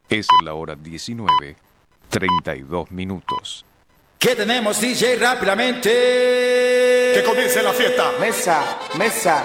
Es la hora 19:32. ¿Qué tenemos, DJ? Rápidamente. ¡Que comience la fiesta! Mesa, mesa,